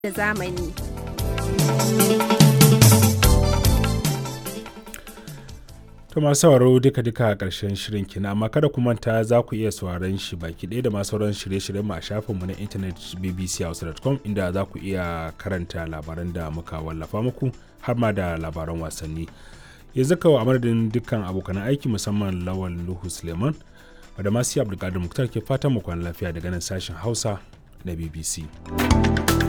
da zamani. To masu sauraro duka a ƙarshen shirin kina, amma kada ku manta za ku iya sauraron shi baki ɗaya da ma sauran shirye-shiryen mu a shafinmu na intanet bbchausa.com, inda za ku iya karanta labaran da muka wallafa muku har ma da labaran wasanni. Yanzu kawo a madadin dukkan abokan aiki musamman Lawal Nuhu Suleiman da masu Abdulkadir Muktar ke fatan mu kwana lafiya daga nan sashen Hausa na BBC.